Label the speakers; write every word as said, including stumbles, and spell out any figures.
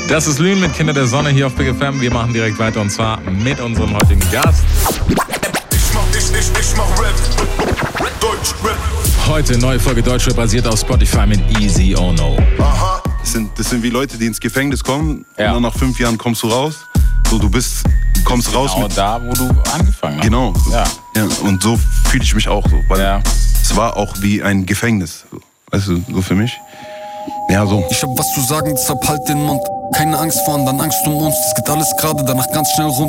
Speaker 1: Das ist Lünen mit Kinder der Sonne hier auf Big F M. Wir machen direkt weiter und zwar mit unserem heutigen Gast.
Speaker 2: Ich mach, ich, ich, ich mach Rap. Deutsch Rap.
Speaker 1: Heute neue Folge Deutschrap basiert auf Spotify mit Easy Oh No.
Speaker 2: Aha.
Speaker 3: Das sind, das sind wie Leute, die ins Gefängnis kommen
Speaker 1: Ja.
Speaker 3: und dann nach fünf Jahren kommst du raus. So, du bist, kommst raus
Speaker 1: Genau
Speaker 3: mit...
Speaker 1: da, wo du angefangen hast.
Speaker 3: Genau.
Speaker 1: Ja.
Speaker 3: Ja, und so fühle ich mich auch so. Weil
Speaker 1: Ja.
Speaker 3: es war auch wie ein Gefängnis. So. Weißt du, so für mich. Ja, so.
Speaker 4: Ich hab was zu sagen, deshalb halt den Mund. Keine Angst vor anderen, Angst um uns. Es geht alles gerade, danach ganz schnell rund.